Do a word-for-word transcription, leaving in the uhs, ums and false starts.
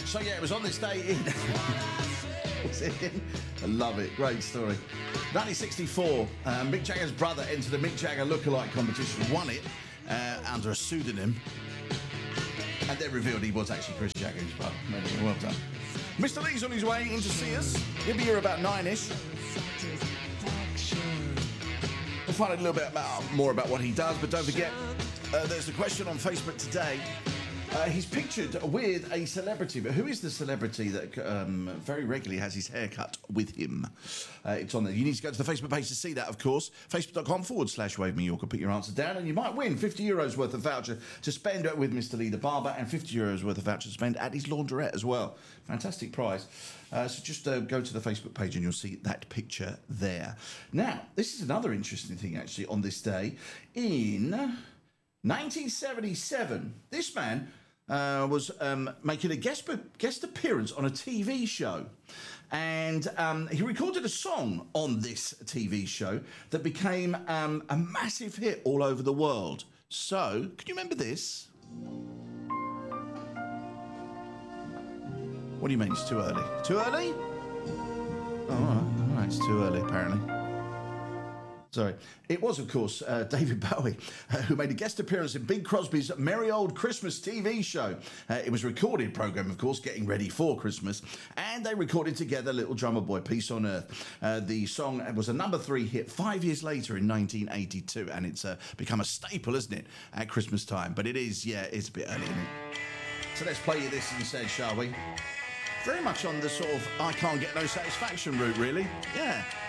So yeah, it was on this day in... What's it in? I love it. Great story. nineteen sixty-four, uh, Mick Jagger's brother entered a Mick Jagger lookalike competition, won it uh, under a pseudonym, and then revealed he was actually Chris Jagger's brother. Well done. Mister Lee's on his way in to see us. He'll be here about nine-ish. We'll find out a little bit about, more about what he does, but don't forget, uh, there's a question on Facebook today. Uh, he's pictured with a celebrity, but who is the celebrity that um, very regularly has his hair cut with him? Uh, it's on there. You need to go to the Facebook page to see that, of course. Facebook.com forward slash Wave Me York. Put your answer down, and you might win fifty euros worth of voucher to spend with Mister Lee the Barber, and fifty euros worth of voucher to spend at his laundrette as well. Fantastic prize. Uh, so just uh, go to the Facebook page and you'll see that picture there. Now, this is another interesting thing, actually, on this day. In nineteen seventy-seven, this man uh, was um, making a guest, guest appearance on a T V show. And um, he recorded a song on this T V show that became um, a massive hit all over the world. So, can you remember this? What do you mean it's too early? Too early? Oh, all right. All right, it's too early, apparently. Sorry. It was, of course, uh, David Bowie, uh, who made a guest appearance in Bing Crosby's Merry Old Christmas T V show. Uh, it was a recorded programme, of course, getting ready for Christmas, and they recorded together Little Drummer Boy, Peace on Earth. Uh, the song was a number three hit five years later in nineteen eighty-two, and it's uh, become a staple, isn't it, at Christmas time? But it is, yeah, it's a bit early, isn't it? So let's play you this instead, shall we? Very much on the sort of I can't get no satisfaction route, really. Yeah.